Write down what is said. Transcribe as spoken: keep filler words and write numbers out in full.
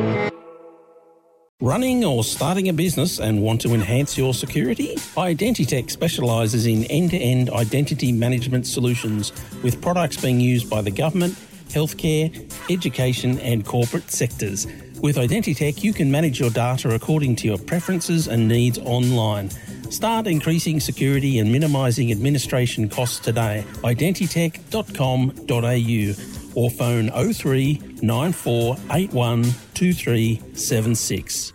Running or starting a business and want to enhance your security? Identitech specialises in end-to-end identity management solutions with products being used by the government, healthcare, education and corporate sectors. With Identitech, you can manage your data according to your preferences and needs online. Start increasing security and minimising administration costs today. identitech dot com dot a u or phone oh three nine four eight one two three seven six.